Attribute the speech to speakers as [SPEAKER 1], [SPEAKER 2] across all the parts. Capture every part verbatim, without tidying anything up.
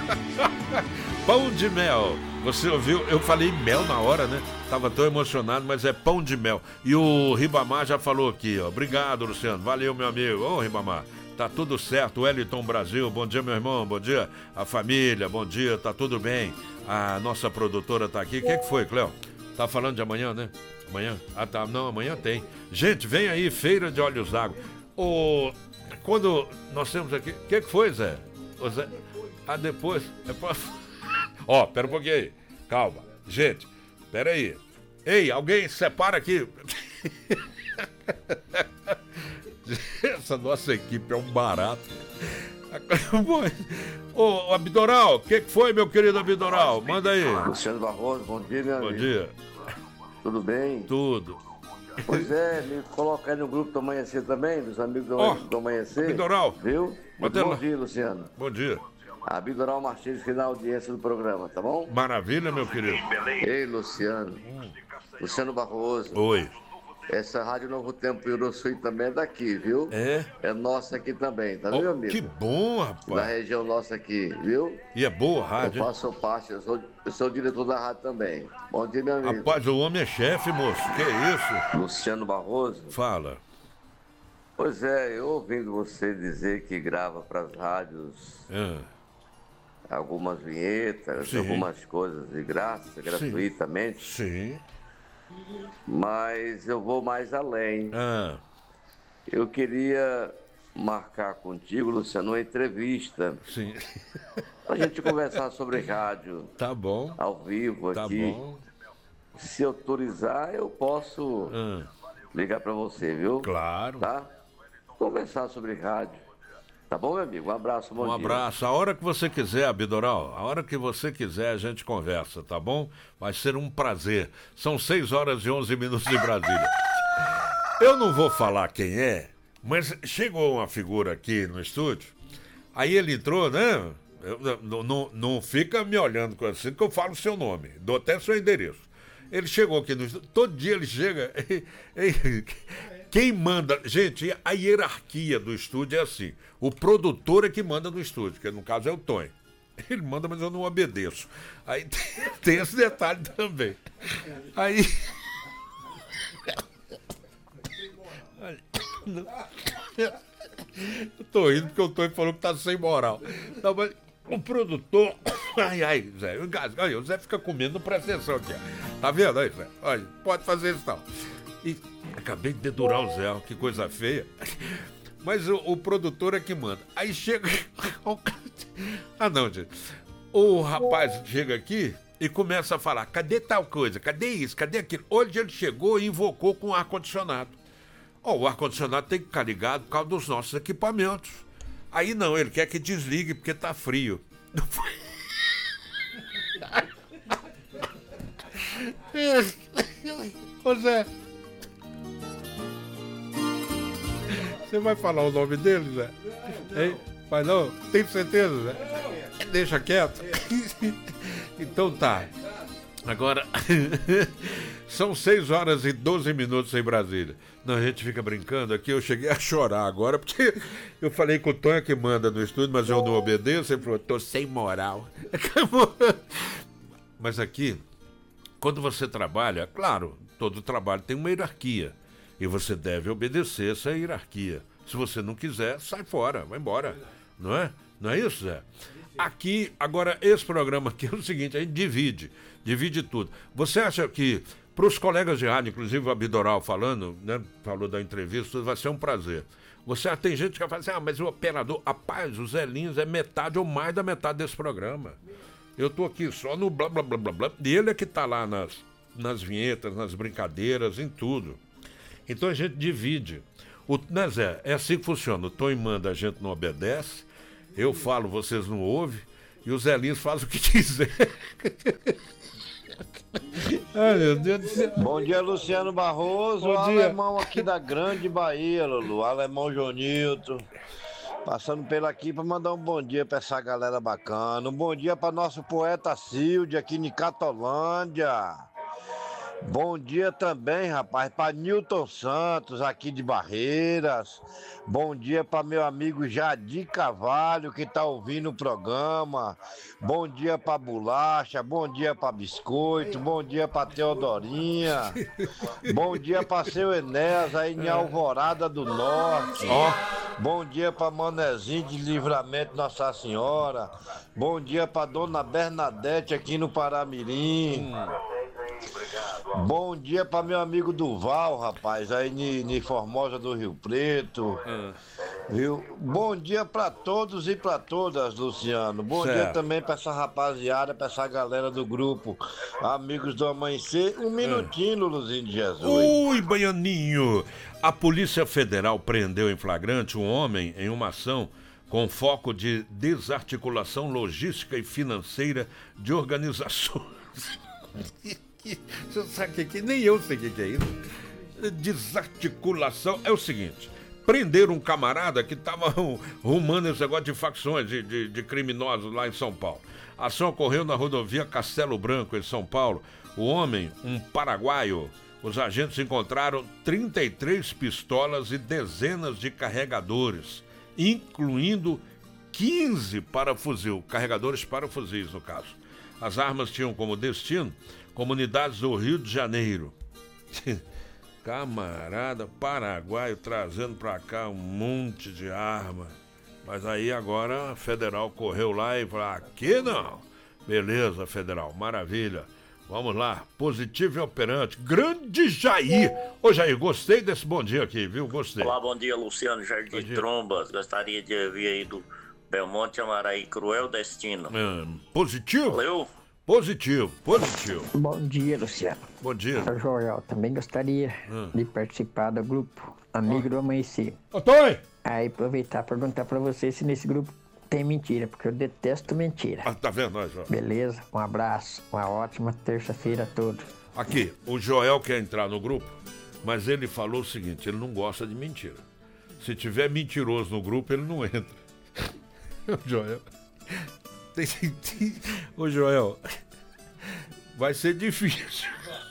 [SPEAKER 1] Pão de mel. Você ouviu? Eu falei mel na hora, né? Tava tão emocionado, mas é pão de mel. E o Ribamar já falou aqui, ó. Obrigado, Luciano. Valeu, meu amigo. Ô, Ribamar. Tá tudo certo. Wellington Brasil. Bom dia, meu irmão. Bom dia, a família. Bom dia. Tá tudo bem. A nossa produtora tá aqui. O que que foi, Cléo? Tá falando de amanhã, né? Amanhã? Ah, tá. Não, amanhã tem. Gente, vem aí, Feira de Olhos d'Água. O... Quando nós temos aqui... O que que foi, Zé? O Zé... Ah, depois... É pra... Ó, oh, pera um pouquinho aí. Calma. Gente, pera aí. Ei, alguém separa aqui. Essa nossa equipe é um barato. Ô, Abdoral, o que, que foi, meu querido Abdoral? Manda aí.
[SPEAKER 2] Luciano Barroso, bom dia, meu amigo.
[SPEAKER 1] Bom dia.
[SPEAKER 2] Tudo bem?
[SPEAKER 1] Tudo.
[SPEAKER 2] Pois é, me coloca aí no grupo do Amanhecer também, dos amigos do, oh, do Amanhecer.
[SPEAKER 1] Abdoral.
[SPEAKER 2] Viu? Muito bom dia, Luciano.
[SPEAKER 1] Bom dia.
[SPEAKER 2] Abdoral Martins, que dá audiência do programa, tá bom?
[SPEAKER 1] Maravilha, meu querido.
[SPEAKER 2] Ei, Luciano. Hum. Luciano Barroso.
[SPEAKER 1] Oi.
[SPEAKER 2] Essa Rádio Novo Tempo Iroçuí também é daqui, viu?
[SPEAKER 1] É?
[SPEAKER 2] É nossa aqui também, tá, oh, meu amigo?
[SPEAKER 1] Que bom, rapaz.
[SPEAKER 2] Da região nossa aqui, viu?
[SPEAKER 1] E é boa a rádio.
[SPEAKER 2] Eu faço parte, eu sou, eu sou diretor da rádio também. Bom dia, meu amigo.
[SPEAKER 1] Rapaz, o homem é chefe, moço. Que isso?
[SPEAKER 2] Luciano Barroso.
[SPEAKER 1] Fala.
[SPEAKER 2] Pois é, eu ouvindo você dizer que grava para as rádios... É. Algumas vinhetas, sim, algumas coisas de graça, gratuitamente.
[SPEAKER 1] Sim.
[SPEAKER 2] Mas eu vou mais além.
[SPEAKER 1] Ah.
[SPEAKER 2] Eu queria marcar contigo, Luciano, uma entrevista.
[SPEAKER 1] Sim.
[SPEAKER 2] Pra gente conversar sobre rádio.
[SPEAKER 1] Tá bom.
[SPEAKER 2] Ao vivo
[SPEAKER 1] tá
[SPEAKER 2] aqui.
[SPEAKER 1] Tá bom.
[SPEAKER 2] Se autorizar, eu posso ah. ligar para você, viu?
[SPEAKER 1] Claro.
[SPEAKER 2] Tá? Conversar sobre rádio. Tá bom, meu amigo? Um abraço, bom
[SPEAKER 1] Um
[SPEAKER 2] dia.
[SPEAKER 1] abraço. A hora que você quiser, Abdoral, a hora que você quiser a gente conversa, tá bom? Vai ser um prazer. São seis horas e onze minutos de Brasília. Eu não vou falar quem é, mas chegou uma figura aqui no estúdio, aí ele entrou, né? Eu, não, não, não fica me olhando assim que eu falo o seu nome, dou até seu endereço. Ele chegou aqui no estúdio, todo dia ele chega... Quem manda... Gente, a hierarquia do estúdio é assim. O produtor é que manda no estúdio, que no caso é o Tonho. Ele manda, mas eu não obedeço. Aí tem, tem esse detalhe também. Aí... Eu tô rindo porque o Tonho falou que tá sem moral. Não, mas o produtor... Ai, ai, Zé, eu engasgo. Aí, o Zé fica comendo, não presta atenção aqui. Tá vendo aí, Zé? Olha, pode fazer isso não. E... Acabei de dedurar o Zé, que coisa feia. Mas o, o produtor é que manda. Aí chega... Ah, não, gente. O rapaz chega aqui e começa a falar, cadê tal coisa? Cadê isso? Cadê aquilo? Hoje ele chegou e invocou com o ar-condicionado. Oh, o ar-condicionado tem que ficar ligado por causa dos nossos equipamentos. Aí não, ele quer que desligue porque tá frio. Não foi... Ô, Zé... Você vai falar o nome dele, Zé? Hein? Mas não? Tem certeza, Zé? Deixa quieto. Então tá. Agora, são seis horas e doze minutos em Brasília. Não, a gente fica brincando aqui. Eu cheguei a chorar agora, porque eu falei com o Tonho que manda no estúdio, mas eu não obedeço. Ele falou, tô sem moral. Mas aqui, quando você trabalha, claro, todo trabalho tem uma hierarquia. E você deve obedecer essa hierarquia. Se você não quiser, sai fora, vai embora. Não é? Não é isso, Zé? Aqui, agora, esse programa aqui é o seguinte, a gente divide, divide tudo. Você acha que, para os colegas de rádio, inclusive o Abdoral falando, né, falou da entrevista, tudo vai ser um prazer. Você tem gente que vai falar assim, ah, mas o operador, rapaz, o Zé Lins é metade ou mais da metade desse programa. Eu tô aqui só no blá, blá, blá, blá, blá. E ele é que tá lá nas, nas vinhetas, nas brincadeiras, em tudo. Então a gente divide. O, né, Zé? É assim que funciona. O Tonho manda, a gente não obedece. Eu falo, vocês não ouvem. E o Zé Lins faz o que quiser. Ai, meu Deus do céu.
[SPEAKER 3] Bom dia, Luciano Barroso.
[SPEAKER 1] Bom
[SPEAKER 3] o
[SPEAKER 1] dia.
[SPEAKER 3] Alemão aqui da Grande Bahia, Lulu. Alemão Jonilton. Passando pela aqui para mandar um bom dia para essa galera bacana. Um bom dia para nosso poeta Silde aqui em Catolândia. Bom dia também, rapaz, para Newton Santos, aqui de Barreiras. Bom dia para meu amigo Jadir Carvalho, que tá ouvindo o programa. Bom dia para Bolacha, bom dia para Biscoito, bom dia para Teodorinha. Bom dia para seu Enéas aí em Alvorada do Norte.
[SPEAKER 1] Oh.
[SPEAKER 3] Bom dia para Manezinho de Livramento Nossa Senhora. Bom dia para dona Bernadette aqui no Paramirim. Hum. Bom dia para meu amigo Duval, rapaz, aí em Formosa do Rio Preto. Hum. Viu? Bom dia para todos e para todas, Luciano. Bom certo. dia também para essa rapaziada, para essa galera do grupo Amigos do Amanhecer. Um minutinho, hum. Luzinho de Jesus.
[SPEAKER 1] Ui, Baianinho! A Polícia Federal prendeu em flagrante um homem em uma ação com foco de desarticulação logística e financeira de organizações. Você sabe o que é? Nem eu sei o que é isso. Desarticulação é o seguinte: prenderam um camarada que estava rumando esse negócio de facções, de, de, de criminosos lá em São Paulo. A ação ocorreu na rodovia Castelo Branco, em São Paulo. O homem, um paraguaio, os agentes encontraram trinta e três pistolas e dezenas de carregadores, incluindo quinze para fuzil, carregadores para fuzis no caso. As armas tinham como destino comunidades do Rio de Janeiro. Camarada paraguaio trazendo pra cá um monte de arma. Mas aí agora a Federal correu lá e falou: aqui não. Beleza, Federal, maravilha. Vamos lá, positivo e operante. Grande Jair. Ô Jair, gostei desse bom dia aqui, viu? Gostei.
[SPEAKER 4] Olá, bom dia, Luciano Jardim dia. Trombas. Gostaria de ouvir aí do Belmonte Amaraí, Cruel Destino.
[SPEAKER 1] Hum, positivo?
[SPEAKER 4] Valeu.
[SPEAKER 1] Positivo, positivo.
[SPEAKER 5] Bom dia, Luciano.
[SPEAKER 1] Bom dia.
[SPEAKER 5] Sou Joel, também gostaria hum. de participar do grupo Amigo oh. do Amanhecer.
[SPEAKER 1] Oi!
[SPEAKER 5] Aí aproveitar e perguntar pra você se nesse grupo tem mentira, porque eu detesto mentira.
[SPEAKER 1] Ah, tá vendo, nós, Joel?
[SPEAKER 5] Beleza? Um abraço, uma ótima terça-feira a todos.
[SPEAKER 1] Aqui, o Joel quer entrar no grupo, mas ele falou o seguinte: ele não gosta de mentira. Se tiver mentiroso no grupo, ele não entra. O Joel... Ô Joel, vai ser difícil.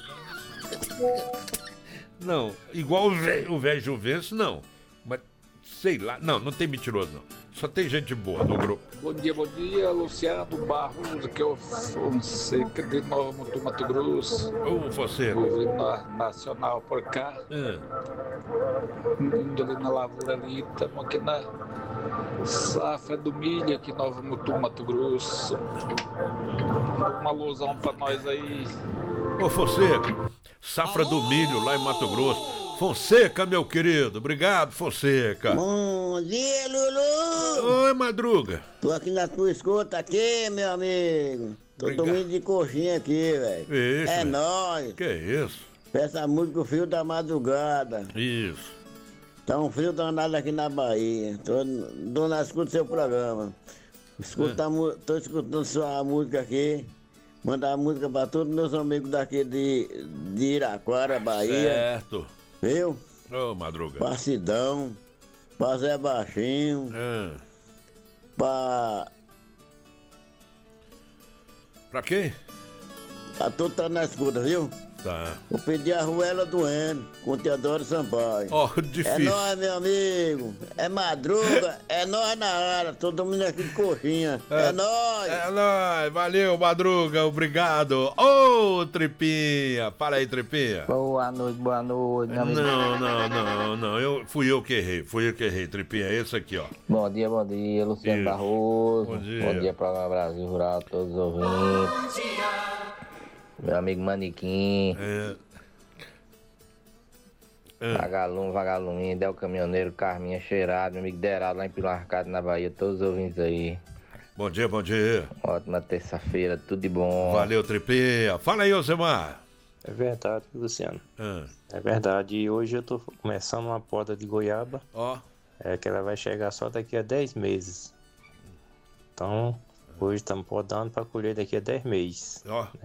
[SPEAKER 1] Não, igual o velho Juvencio, não. Mas, sei lá, não, não tem mentiroso, não. Só tem gente boa no grupo.
[SPEAKER 6] Bom dia, bom dia, Luciano Barros, aqui é o Fonseca de Novo Mutum, Mato Grosso.
[SPEAKER 1] Ô, Fonseca.
[SPEAKER 6] Na Nacional por cá.
[SPEAKER 1] É.
[SPEAKER 6] Indo ali na lavoura ali, estamos aqui na safra do milho aqui em Novo Mutum, Mato Grosso. Uma alusão pra nós aí.
[SPEAKER 1] Ô, Fonseca, safra do milho lá em Mato Grosso. Fonseca, meu querido, obrigado, Fonseca.
[SPEAKER 7] Bom dia, Lulu.
[SPEAKER 1] Oi, Madruga.
[SPEAKER 7] Tô aqui na tua escuta aqui, meu amigo. Tô obrigado. Dormindo de coxinha aqui, velho.
[SPEAKER 1] Isso.
[SPEAKER 7] É
[SPEAKER 1] véio.
[SPEAKER 7] nóis.
[SPEAKER 1] Que isso?
[SPEAKER 7] Peça a música O Frio da Madrugada.
[SPEAKER 1] Isso.
[SPEAKER 7] Tá um frio danado aqui na Bahia. Tô, tô na escuta do seu programa. Escuta é. a, tô escutando sua música aqui. Mandar a música pra todos meus amigos daqui de, de Iraquara, Bahia.
[SPEAKER 1] Certo.
[SPEAKER 7] Viu?
[SPEAKER 1] Ô, oh, Madruga.
[SPEAKER 7] Pra Sidão, pra Zé Baixinho,
[SPEAKER 1] é.
[SPEAKER 7] pra...
[SPEAKER 1] Pra quem?
[SPEAKER 7] Pra todo tá na escuta, viu?
[SPEAKER 1] Tá.
[SPEAKER 7] Vou pedir a Ruela do Eno, com Teodoro Sampaio.
[SPEAKER 1] Ó, oh, difícil.
[SPEAKER 7] É nóis, meu amigo. É Madruga, é nóis na área. Todo mundo aqui de coxinha. É, é nóis.
[SPEAKER 1] É nóis. Valeu, Madruga. Obrigado. Ô, oh, Tripinha. Fala aí, Tripinha.
[SPEAKER 5] Boa noite, boa noite.
[SPEAKER 1] Não, não, não, não, não. Eu, fui eu que errei. Fui eu que errei, Tripinha. Esse aqui, ó.
[SPEAKER 8] Bom dia, bom dia, Luciano Isso. Barroso.
[SPEAKER 1] Bom dia.
[SPEAKER 8] Bom dia, programa Brasil Rural, todos os ouvintes. Bom dia. Meu amigo Manequim.
[SPEAKER 1] É.
[SPEAKER 8] é. Vagalume, Vagalume, Del Caminhoneiro, Carminha Cheirado, meu amigo Derado lá em Pilar Arcado, na Bahia, todos os ouvintes aí.
[SPEAKER 1] Bom dia, bom dia.
[SPEAKER 8] Ótima terça-feira, tudo de bom.
[SPEAKER 1] Valeu, Tripinha. Fala aí, Osemar.
[SPEAKER 9] É verdade, Luciano.
[SPEAKER 1] É,
[SPEAKER 9] é verdade. E hoje eu tô começando uma poda de goiaba.
[SPEAKER 1] Ó.
[SPEAKER 9] É que ela vai chegar só daqui a dez meses. Então... Hoje estamos podando para colher daqui a dez meses.
[SPEAKER 1] Ó.